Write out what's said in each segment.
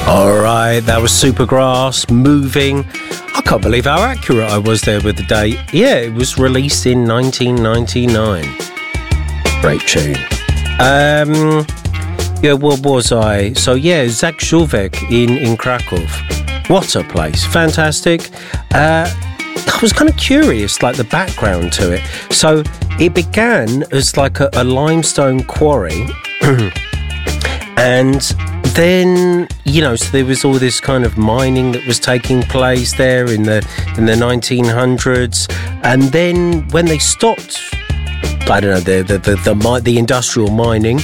Alright, that was Supergrass, Moving. I can't believe how accurate I was there with the date. Yeah, it was released in 1999. Great tune. Yeah, what was I? So yeah, Zak Żółwik in Krakow. What a place. Fantastic. I was kind of curious, like the background to it. So it began as like a limestone quarry. And then, you know, so there was all this kind of mining that was taking place there in the 1900s. And then when they stopped, I don't know, the industrial mining,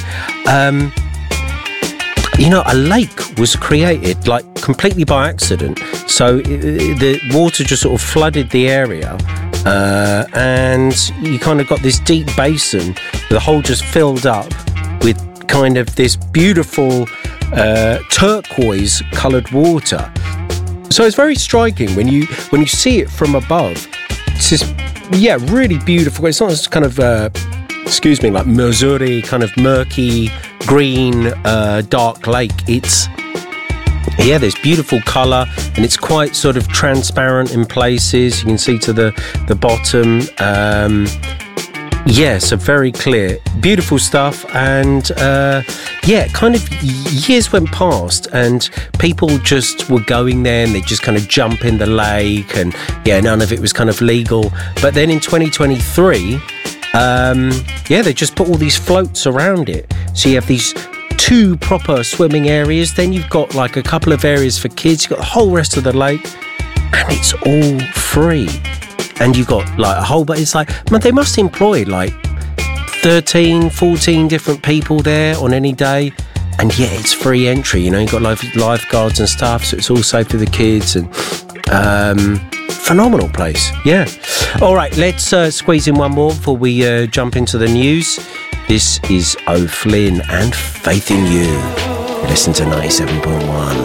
you know, a lake was created, like, completely by accident. So the water just sort of flooded the area, and you kind of got this deep basin, the whole just filled up with kind of this beautiful turquoise coloured water. So it's very striking when you see it from above. It's just, yeah, really beautiful. It's not this kind of like Missouri kind of murky green dark lake. It's, yeah, there's beautiful colour, and it's quite sort of transparent in places. You can see to the bottom. Yeah, so very clear. Beautiful stuff. And yeah, kind of years went past and people just were going there and they just kind of jump in the lake, and yeah, none of it was kind of legal. But then in 2023, yeah, they just put all these floats around it. So you have these 2 proper swimming areas, then you've got like a couple of areas for kids, you've got the whole rest of the lake, and it's all free. And you've got like a whole, but it's like, man, they must employ like 13, 14 different people there on any day. And yeah, it's free entry, you know, you've got lifeguards and stuff, so it's all safe for the kids. And phenomenal place, yeah. All right, let's squeeze in one more before we jump into the news. This is O'Flynn and Faith in You. Listen to 97.1.